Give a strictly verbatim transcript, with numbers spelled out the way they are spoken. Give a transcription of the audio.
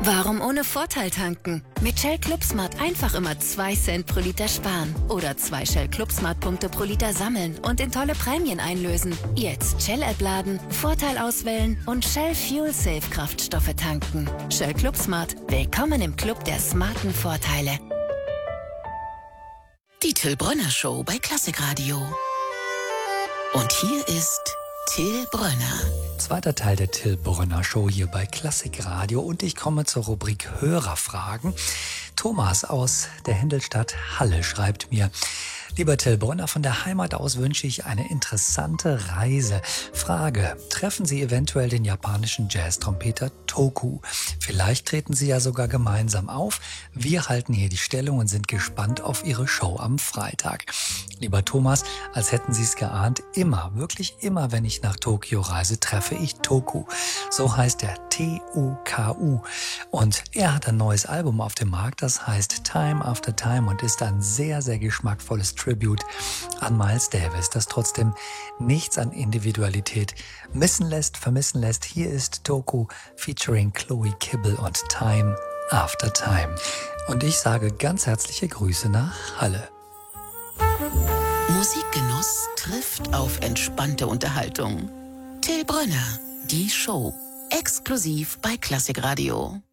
Warum ohne Vorteil tanken? Mit Shell ClubSmart einfach immer zwei Cent pro Liter sparen. Oder zwei Shell ClubSmart-Punkte pro Liter sammeln und in tolle Prämien einlösen. Jetzt Shell-App laden, Vorteil auswählen und Shell Fuel Safe Kraftstoffe tanken. Shell ClubSmart. Willkommen im Club der smarten Vorteile. Die Till Brönner Show bei Klassikradio. Und hier ist Till Brönner. Zweiter Teil der Till Brönner Show hier bei Klassikradio und ich komme zur Rubrik Hörerfragen. Thomas aus der Händelstadt Halle schreibt mir: Lieber Till Brönner, von der Heimat aus wünsche ich eine interessante Reise. Frage: Treffen Sie eventuell den japanischen Jazz-Trompeter Toku? Vielleicht treten Sie ja sogar gemeinsam auf. Wir halten hier die Stellung und sind gespannt auf Ihre Show am Freitag. Lieber Thomas, als hätten Sie es geahnt, immer, wirklich immer, wenn ich nach Tokio reise, treffe ich Toku. So heißt er, T O K U. Und er hat ein neues Album auf dem Markt, das heißt Time After Time und ist ein sehr, sehr geschmackvolles Tribute an Miles Davis, das trotzdem nichts an Individualität missen lässt, vermissen lässt. Hier ist Toku featuring Chloe Kibble und Time After Time. Und ich sage ganz herzliche Grüße nach Halle. Musikgenuss trifft auf entspannte Unterhaltung. Till Brönner, die Show, exklusiv bei Klassikradio.